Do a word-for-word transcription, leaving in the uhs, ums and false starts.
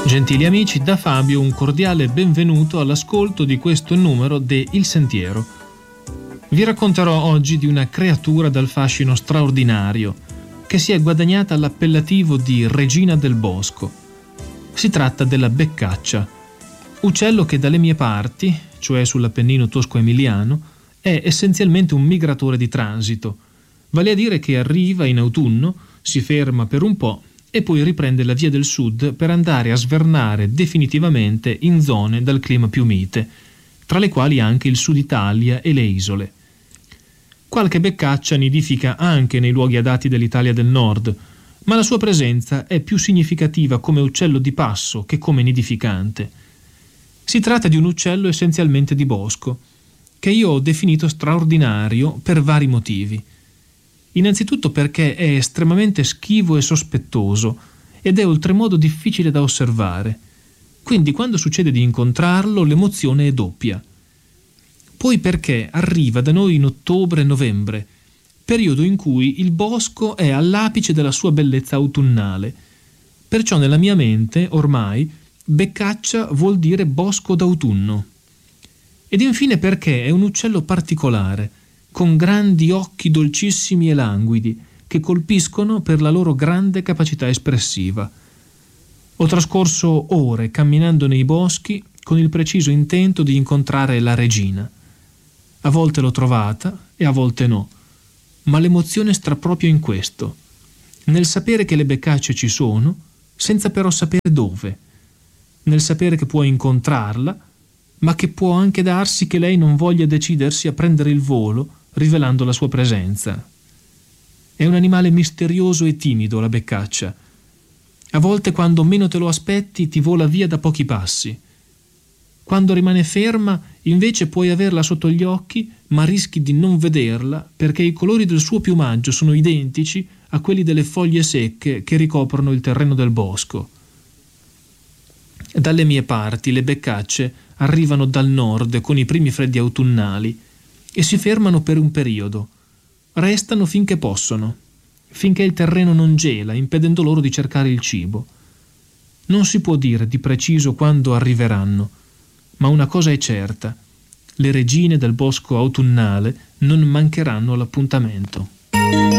Gentili amici, da Fabio un cordiale benvenuto all'ascolto di questo numero de Il Sentiero. Vi racconterò oggi di una creatura dal fascino straordinario che si è guadagnata l'appellativo di Regina del Bosco. Si tratta della beccaccia, uccello che dalle mie parti, cioè sull'Appennino tosco-emiliano, è essenzialmente un migratore di transito, vale a dire che arriva in autunno, si ferma per un po' e poi riprende la via del sud per andare a svernare definitivamente in zone dal clima più mite, tra le quali anche il sud Italia e le isole. Qualche beccaccia nidifica anche nei luoghi adatti dell'Italia del Nord, ma la sua presenza è più significativa come uccello di passo che come nidificante. Si tratta di un uccello essenzialmente di bosco, che io ho definito straordinario per vari motivi. Innanzitutto perché è estremamente schivo e sospettoso ed è oltremodo difficile da osservare. Quindi quando succede di incontrarlo l'emozione è doppia. Poi perché arriva da noi in ottobre e novembre, periodo in cui il bosco è all'apice della sua bellezza autunnale. Perciò nella mia mente, ormai, beccaccia vuol dire bosco d'autunno. Ed infine perché è un uccello particolare, con grandi occhi dolcissimi e languidi, che colpiscono per la loro grande capacità espressiva. Ho trascorso ore camminando nei boschi con il preciso intento di incontrare la regina. A volte l'ho trovata e a volte no, ma l'emozione sta proprio in questo, nel sapere che le beccacce ci sono, senza però sapere dove, nel sapere che puoi incontrarla, ma che può anche darsi che lei non voglia decidersi a prendere il volo rivelando la sua presenza. È un animale misterioso e timido, la beccaccia. A volte quando meno te lo aspetti ti vola via da pochi passi. Quando rimane ferma invece puoi averla sotto gli occhi, ma rischi di non vederla perché i colori del suo piumaggio sono identici a quelli delle foglie secche che ricoprono il terreno del bosco. Dalle mie parti le beccacce arrivano dal nord con i primi freddi autunnali e si fermano per un periodo. Restano finché possono, finché il terreno non gela, impedendo loro di cercare il cibo. Non si può dire di preciso quando arriveranno, ma una cosa è certa: le regine del bosco autunnale non mancheranno all'appuntamento.